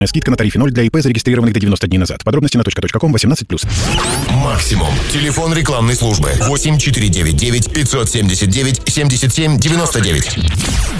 Скидка на тарифе 0 для ИП, зарегистрированных до 90 дней назад. Подробности на .com 18+. Максимум. Телефон рекламной службы 8499 579 77 99.